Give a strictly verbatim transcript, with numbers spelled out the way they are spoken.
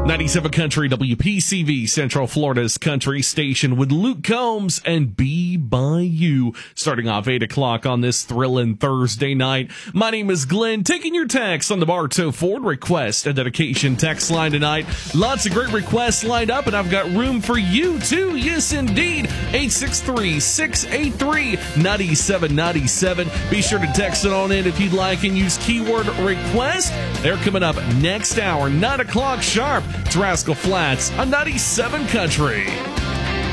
ninety-seven Country, W P C V, Central Florida's country station with Luke Combs and Be By You. Starting off eight o'clock on this thrilling Thursday night. My name is Glenn, taking your text on the Bartow Ford request and dedication text line tonight. Lots of great requests lined up, and I've got room for you too. Yes, indeed. eight six three, six eight three, nine seven nine seven. Be sure to text it on in if you'd like and use keyword request. They're coming up next hour, nine o'clock sharp. It's Rascal Flats on ninety-seven Country.